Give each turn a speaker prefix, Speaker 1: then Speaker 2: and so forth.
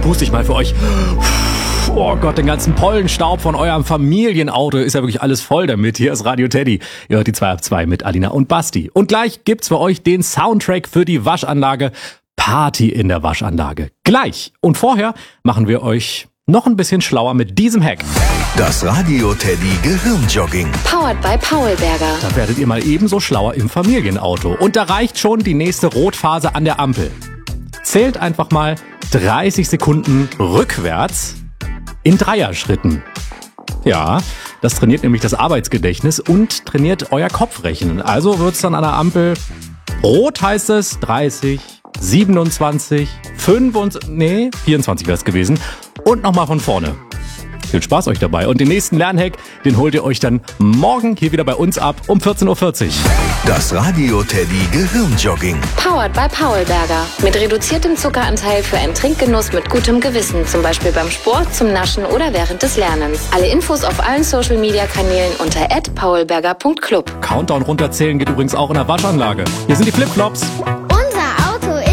Speaker 1: puste ich mal für euch. Oh Gott, den ganzen Pollenstaub von eurem Familienauto ist ja wirklich alles voll damit. Hier ist Radio Teddy. Ihr hört die 2 ab 2 mit Alina und Basti. Und gleich gibt's für euch den Soundtrack für die Waschanlage. Party in der Waschanlage. Gleich. Und vorher machen wir euch noch ein bisschen schlauer mit diesem Hack.
Speaker 2: Das Radio Teddy Gehirnjogging.
Speaker 3: Powered by Paulberger.
Speaker 1: Da werdet ihr mal ebenso schlauer im Familienauto. Und da reicht schon die nächste Rotphase an der Ampel. Zählt einfach mal 30 Sekunden rückwärts in Dreierschritten. Ja, das trainiert nämlich das Arbeitsgedächtnis und trainiert euer Kopfrechnen. Also wird's dann an der Ampel rot, heißt es 30, 27, 24 wäre es gewesen. Und nochmal von vorne. Viel Spaß euch dabei. Und den nächsten Lernhack, den holt ihr euch dann morgen hier wieder bei uns ab um 14.40 Uhr.
Speaker 2: Das Radio Teddy Gehirnjogging.
Speaker 3: Powered by Paulberger. Mit reduziertem Zuckeranteil für einen Trinkgenuss mit gutem Gewissen. Zum Beispiel beim Sport, zum Naschen oder während des Lernens. Alle Infos auf allen Social-Media-Kanälen unter @paulberger.club.
Speaker 1: Countdown runterzählen geht übrigens auch in der Waschanlage. Hier sind die Flipflops.